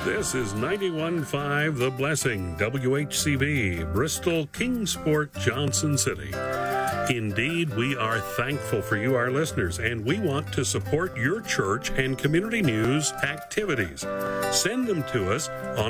This is 91.5 The Blessing, WHCB, Bristol, Kingsport, Johnson City. Indeed, we are thankful for you, our listeners, and we want to support your church and community news activities. Send them to us on